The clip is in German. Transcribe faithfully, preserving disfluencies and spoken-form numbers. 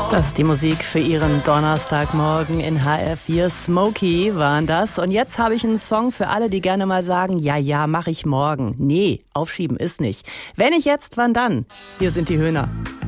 Das ist die Musik für Ihren Donnerstagmorgen in H R vier. Smokey waren das. Und jetzt habe ich einen Song für alle, die gerne mal sagen, ja, ja, mache ich morgen. Nee, aufschieben ist nicht. Wenn nicht jetzt, wann dann? Hier sind die Höhner.